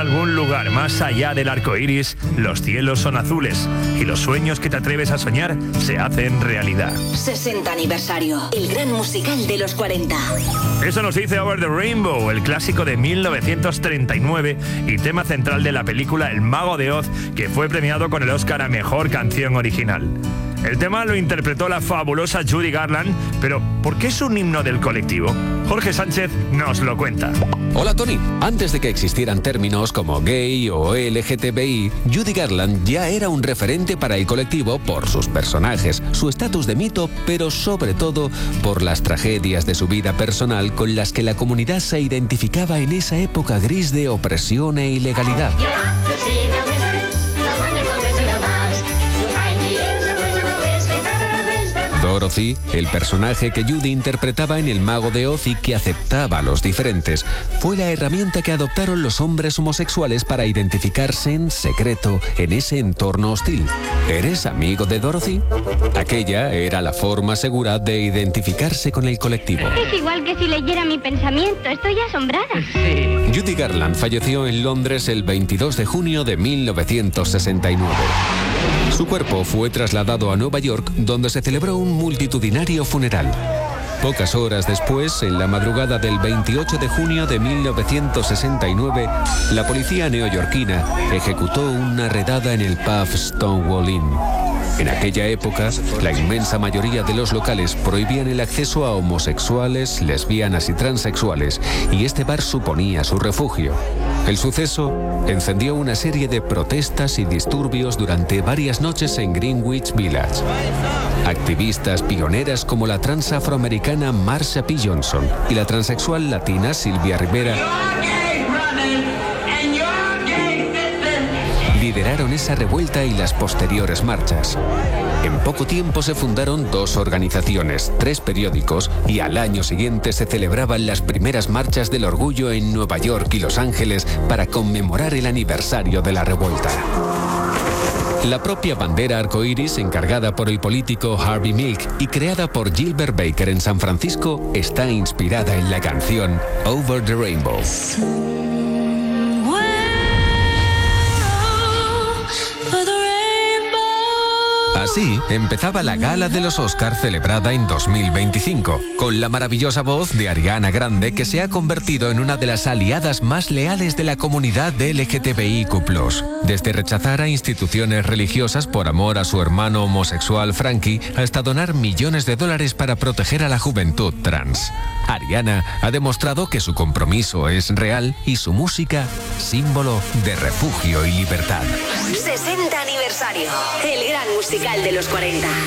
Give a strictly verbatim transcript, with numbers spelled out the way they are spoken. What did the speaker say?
algún lugar más allá del arco iris, los cielos son azules y los sueños que te atreves a soñar se hacen realidad. sesenta aniversario, el gran musical de los cuarenta. Eso nos dice Over the Rainbow, el clásico de mil novecientos treinta y nueve y tema central de la película El Mago de Oz, que fue premiado con el Oscar a Mejor Canción Original. El tema lo interpretó la fabulosa Judy Garland, pero ¿por qué es un himno del colectivo? Jorge Sánchez nos lo cuenta. Hola Tony, antes de que existieran términos como gay o L G T B I, Judy Garland ya era un referente para el colectivo por sus personajes, su estatus de mito, pero sobre todo por las tragedias de su vida personal con las que la comunidad se identificaba en esa época gris de opresión e ilegalidad. Dorothy, el personaje que Judy interpretaba en El Mago de Oz y que aceptaba a los diferentes, fue la herramienta que adoptaron los hombres homosexuales para identificarse en secreto en ese entorno hostil. ¿Eres amigo de Dorothy? Aquella era la forma segura de identificarse con el colectivo. Es igual que si leyera mi pensamiento, estoy asombrada. Sí. Judy Garland falleció en Londres el veintidós de junio de mil novecientos sesenta y nueve. Su cuerpo fue trasladado a Nueva York, donde se celebró un multitudinario funeral. Pocas horas después, en la madrugada del veintiocho de junio de mil novecientos sesenta y nueve, la policía neoyorquina ejecutó una redada en el pub Stonewall Inn. En aquella época, la inmensa mayoría de los locales prohibían el acceso a homosexuales, lesbianas y transexuales, y este bar suponía su refugio. El suceso encendió una serie de protestas y disturbios durante varias noches en Greenwich Village. Activistas pioneras como la trans afroamericana Marsha P. Johnson y la transexual latina Sylvia Rivera lideraron esa revuelta y las posteriores marchas. En poco tiempo se fundaron dos organizaciones, tres periódicos y al año siguiente se celebraban las primeras marchas del orgullo en Nueva York y Los Ángeles para conmemorar el aniversario de la revuelta. La propia bandera arcoíris, encargada por el político Harvey Milk y creada por Gilbert Baker en San Francisco, está inspirada en la canción Over the Rainbow. Así empezaba la gala de los Oscars celebrada en dos mil veinticinco, con la maravillosa voz de Ariana Grande, que se ha convertido en una de las aliadas más leales de la comunidad de L G T B I Q plus. Desde rechazar a instituciones religiosas por amor a su hermano homosexual Frankie, hasta donar millones de dólares para proteger a la juventud trans. Ariana ha demostrado que su compromiso es real y su música, símbolo de refugio y libertad. sesenta aniversario, el gran musical de los cuarenta.